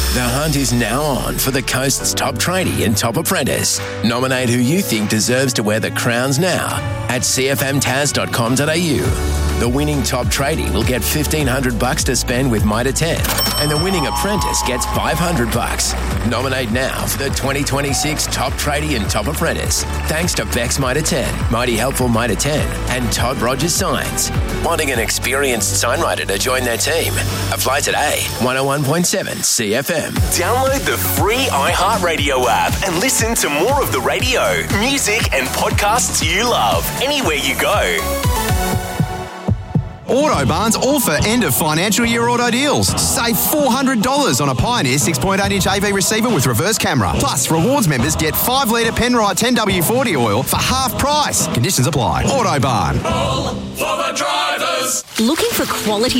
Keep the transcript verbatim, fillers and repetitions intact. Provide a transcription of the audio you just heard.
The hunt is now on for the coast's top tradie and top apprentice. Nominate who you think deserves to wear the crowns now at c f m tas dot com dot a u. The winning top tradie will get fifteen hundred bucks to spend with Mitre ten, and the winning apprentice gets five hundred bucks. Nominate now for the twenty twenty-six Top Tradie and Top Apprentice. Thanks to Bex Mitre ten, Mighty Helpful Mitre ten, and Todd Rogers Signs. Wanting an experienced signwriter to join their team? Apply today. one oh one point seven C F M. Download the free iHeartRadio app and listen to more of the radio, music, and podcasts you love anywhere you go. Autobarn's all for end of financial year auto deals. Save four hundred dollars on a Pioneer six point eight inch A V receiver with reverse camera. Plus, rewards members get five litre Penrite ten W forty oil for half price. Conditions apply. Autobarn. All for the drivers. Looking for quality